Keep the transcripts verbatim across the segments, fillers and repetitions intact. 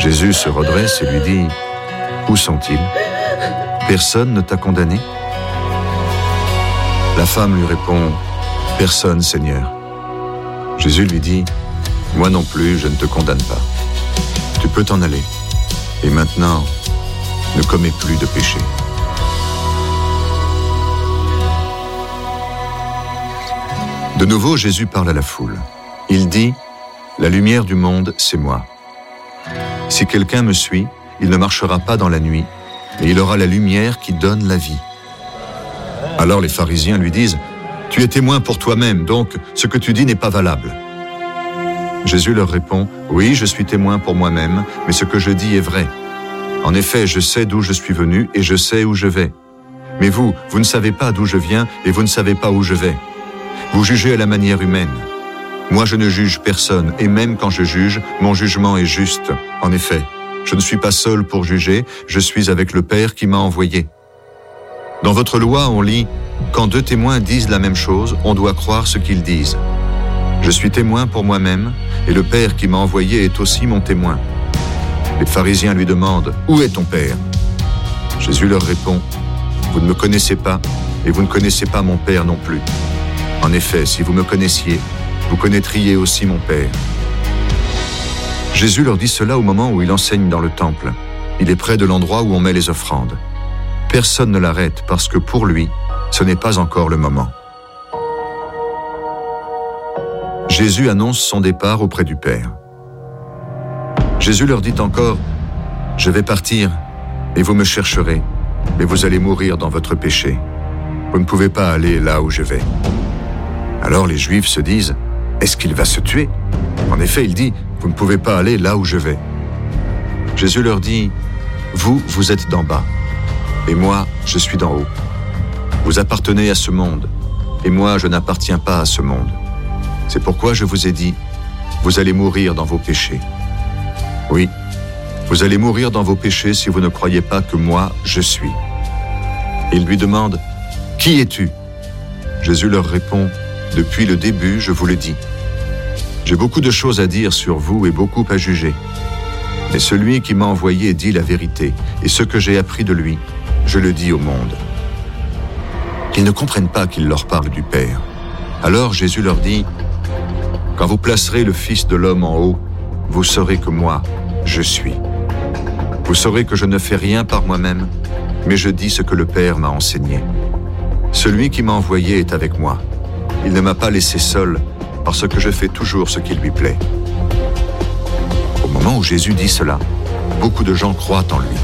Jésus se redresse et lui dit « Où sont-ils ? Personne ne t'a condamné ?» La femme lui répond « Personne, Seigneur. » Jésus lui dit « Moi non plus, je ne te condamne pas. Tu peux t'en aller. Et maintenant, ne commets plus de péché. » De nouveau, Jésus parle à la foule. Il dit « La lumière du monde, c'est moi. Si quelqu'un me suit, il ne marchera pas dans la nuit, mais il aura la lumière qui donne la vie. » Alors les pharisiens lui disent « Tu es témoin pour toi-même, donc ce que tu dis n'est pas valable. » Jésus leur répond « Oui, je suis témoin pour moi-même, mais ce que je dis est vrai. En effet, je sais d'où je suis venu et je sais où je vais. Mais vous, vous ne savez pas d'où je viens et vous ne savez pas où je vais. Vous jugez à la manière humaine. Moi, je ne juge personne, et même quand je juge, mon jugement est juste. En effet, je ne suis pas seul pour juger, je suis avec le Père qui m'a envoyé. Dans votre loi, on lit « Quand deux témoins disent la même chose, on doit croire ce qu'ils disent. Je suis témoin pour moi-même, et le Père qui m'a envoyé est aussi mon témoin. » Les pharisiens lui demandent « Où est ton Père ?» Jésus leur répond « Vous ne me connaissez pas, et vous ne connaissez pas mon Père non plus. En effet, si vous me connaissiez, vous connaîtriez aussi mon Père. » Jésus leur dit cela au moment où il enseigne dans le temple. Il est près de l'endroit où on met les offrandes. Personne ne l'arrête parce que pour lui, ce n'est pas encore le moment. Jésus annonce son départ auprès du Père. Jésus leur dit encore « Je vais partir et vous me chercherez, mais vous allez mourir dans votre péché. Vous ne pouvez pas aller là où je vais. » Alors les Juifs se disent « Est-ce qu'il va se tuer ?» En effet, il dit « Vous ne pouvez pas aller là où je vais. » Jésus leur dit « Vous, vous êtes d'en bas, et moi, je suis d'en haut. Vous appartenez à ce monde, et moi, je n'appartiens pas à ce monde. C'est pourquoi je vous ai dit « Vous allez mourir dans vos péchés. » Oui, vous allez mourir dans vos péchés si vous ne croyez pas que moi, je suis. Il lui demande « Qui es-tu » Jésus leur répond « Depuis le début, je vous le dis. J'ai beaucoup de choses à dire sur vous et beaucoup à juger. Mais celui qui m'a envoyé dit la vérité, et ce que j'ai appris de lui, je le dis au monde. » Ils ne comprennent pas qu'il leur parle du Père. Alors Jésus leur dit « Quand vous placerez le Fils de l'homme en haut, vous saurez que moi, je suis. Vous saurez que je ne fais rien par moi-même, mais je dis ce que le Père m'a enseigné. Celui qui m'a envoyé est avec moi. Il ne m'a pas laissé seul, parce que je fais toujours ce qui lui plaît. » Au moment où Jésus dit cela, beaucoup de gens croient en lui.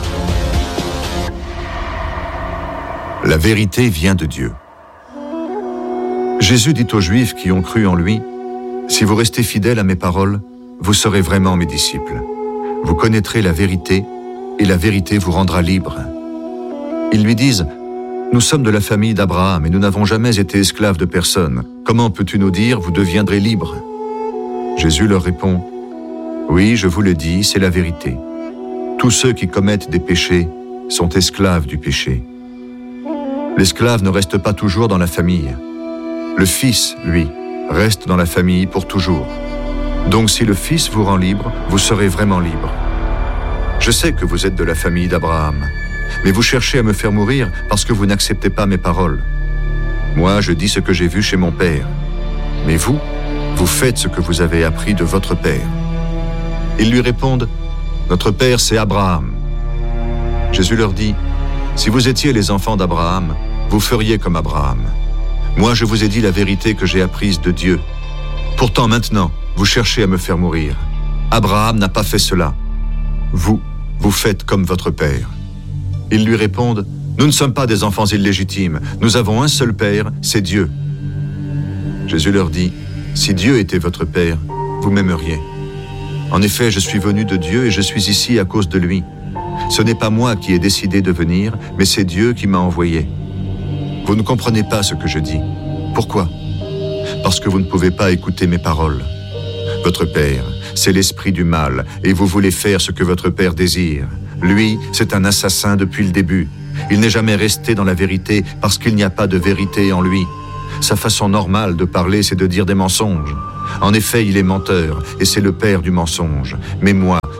La vérité vient de Dieu. Jésus dit aux Juifs qui ont cru en lui, « Si vous restez fidèles à mes paroles, vous serez vraiment mes disciples. Vous connaîtrez la vérité, et la vérité vous rendra libre. » Ils lui disent, « Nous sommes de la famille d'Abraham et nous n'avons jamais été esclaves de personne. Comment peux-tu nous dire, vous deviendrez libres ?» Jésus leur répond, « Oui, je vous le dis, c'est la vérité. Tous ceux qui commettent des péchés sont esclaves du péché. L'esclave ne reste pas toujours dans la famille. Le Fils, lui, reste dans la famille pour toujours. Donc si le Fils vous rend libre, vous serez vraiment libre. Je sais que vous êtes de la famille d'Abraham, mais vous cherchez à me faire mourir parce que vous n'acceptez pas mes paroles. Moi, je dis ce que j'ai vu chez mon Père. Mais vous, vous faites ce que vous avez appris de votre Père. » Ils lui répondent, « Notre Père, c'est Abraham. » Jésus leur dit, « Si vous étiez les enfants d'Abraham, vous feriez comme Abraham. Moi, je vous ai dit la vérité que j'ai apprise de Dieu. Pourtant, maintenant, vous cherchez à me faire mourir. Abraham n'a pas fait cela. Vous, vous faites comme votre Père. » Ils lui répondent, « Nous ne sommes pas des enfants illégitimes. Nous avons un seul Père, c'est Dieu. » Jésus leur dit, « Si Dieu était votre Père, vous m'aimeriez. En effet, je suis venu de Dieu et je suis ici à cause de lui. Ce n'est pas moi qui ai décidé de venir, mais c'est Dieu qui m'a envoyé. Vous ne comprenez pas ce que je dis. Pourquoi ? Parce que vous ne pouvez pas écouter mes paroles. Votre Père, c'est l'esprit du mal, et vous voulez faire ce que votre Père désire. Lui, c'est un assassin depuis le début. Il n'est jamais resté dans la vérité parce qu'il n'y a pas de vérité en lui. Sa façon normale de parler, c'est de dire des mensonges. En effet, il est menteur, et c'est le père du mensonge. Mais moi,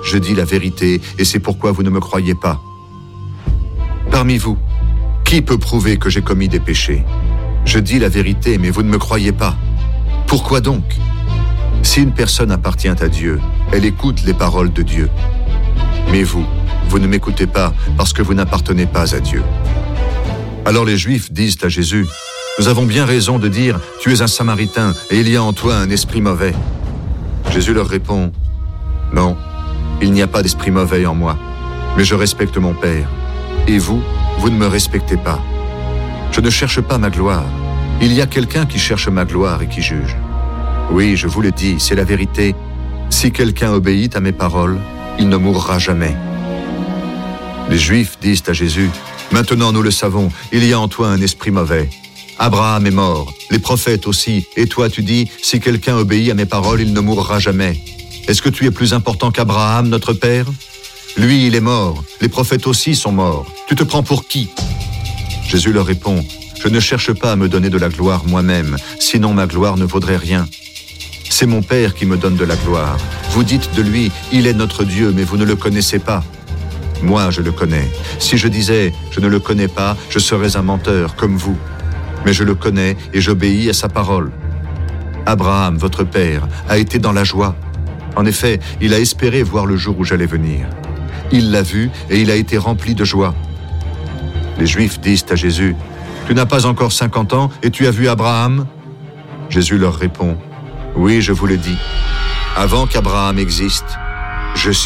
je dis la vérité et c'est pourquoi vous ne me croyez pas. Parmi vous, qui peut prouver que j'ai commis des péchés? Je dis la vérité, mais vous ne me croyez pas. Pourquoi donc? Si une personne appartient à Dieu, elle écoute les paroles de Dieu. Mais vous, vous ne m'écoutez pas parce que vous n'appartenez pas à Dieu. Alors les Juifs disent à Jésus, « Nous avons bien raison de dire, tu es un Samaritain et il y a en toi un esprit mauvais. » Jésus leur répond, « Non, il n'y a pas d'esprit mauvais en moi, mais je respecte mon Père. Et vous, vous ne me respectez pas. Je ne cherche pas ma gloire. Il y a quelqu'un qui cherche ma gloire et qui juge. Oui, je vous le dis, c'est la vérité. Si quelqu'un obéit à mes paroles, il ne mourra jamais. » Les Juifs disent à Jésus, « Maintenant nous le savons, il y a en toi un esprit mauvais. Abraham est mort, les prophètes aussi, et toi tu dis, si quelqu'un obéit à mes paroles, il ne mourra jamais. Est-ce que tu es plus important qu'Abraham, notre père? Lui, il est mort, les prophètes aussi sont morts. Tu te prends pour qui? » Jésus leur répond, « Je ne cherche pas à me donner de la gloire moi-même, sinon ma gloire ne vaudrait rien. C'est mon Père qui me donne de la gloire. Vous dites de lui, il est notre Dieu, mais vous ne le connaissez pas. Moi, je le connais. Si je disais, je ne le connais pas, je serais un menteur, comme vous. Mais je le connais et j'obéis à sa parole. Abraham, votre père, a été dans la joie. En effet, il a espéré voir le jour où j'allais venir. Il l'a vu et il a été rempli de joie. » Les Juifs disent à Jésus, « Tu n'as pas encore cinquante ans et tu as vu Abraham ?» Jésus leur répond, « Oui, je vous le dis, avant qu'Abraham existe, je suis. »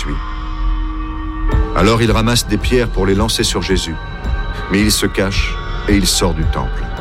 Alors il ramasse des pierres pour les lancer sur Jésus, mais il se cache et il sort du temple.